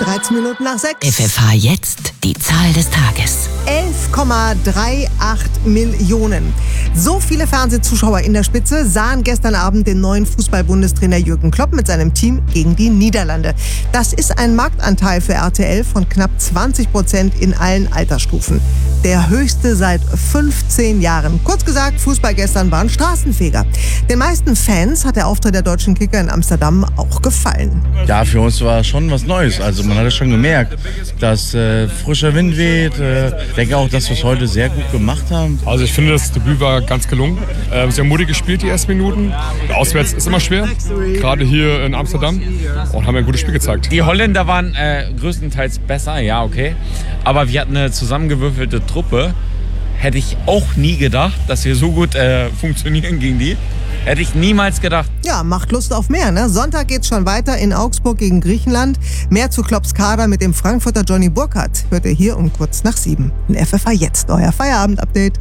13 Minuten nach 6. FFH jetzt die Zahl des Tages. 11,38 Millionen. So viele Fernsehzuschauer in der Spitze sahen gestern Abend den neuen Fußball-Bundestrainer Jürgen Klopp mit seinem Team gegen die Niederlande. Das ist ein Marktanteil für RTL von knapp 20% in allen Altersstufen. Der höchste seit 15 Jahren. Kurz gesagt, Fußball gestern war ein Straßenfeger. Den meisten Fans hat der Auftritt der deutschen Kicker in Amsterdam auch gefallen. Ja, für uns war schon was Neues. Also man hat es schon gemerkt, dass frischer Wind weht. Ich denke auch, dass wir es heute sehr gut gemacht haben. Also ich finde, das Debüt war ganz gelungen. Sie haben mutig gespielt, die ersten Minuten. Auswärts ist immer schwer, gerade hier in Amsterdam. Und haben ein gutes Spiel gezeigt. Die Holländer waren größtenteils besser, ja, okay. Aber wir hatten eine zusammengewürfelte Truppe. Hätte ich auch nie gedacht, dass wir so gut funktionieren gegen die. Hätte ich niemals gedacht. Ja, macht Lust auf mehr, ne? Sonntag geht's schon weiter in Augsburg gegen Griechenland. Mehr zu Klopps Kader mit dem Frankfurter Johnny Burkhardt hört ihr hier um kurz nach 7. In FFH jetzt, euer Feierabend-Update.